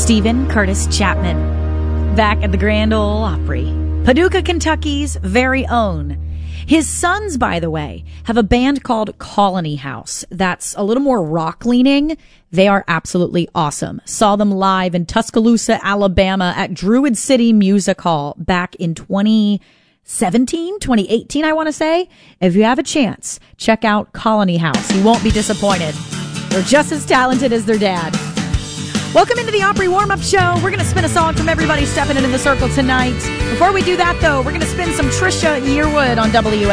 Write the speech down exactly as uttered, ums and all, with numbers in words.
Stephen Curtis Chapman, back at the Grand Ole Opry, Paducah, Kentucky's very own. His sons, by the way, have a band called Colony House that's a little more rock-leaning. They are absolutely awesome. Saw them live in Tuscaloosa, Alabama at Druid City Music Hall back in twenty seventeen, twenty eighteen, I want to say. If you have a chance, check out Colony House. You won't be disappointed. They're just as talented as their dad. Welcome into the Opry Warm-Up Show. We're going to spin a song from everybody stepping into the circle tonight. Before we do that, though, we're going to spin some Trisha Yearwood on W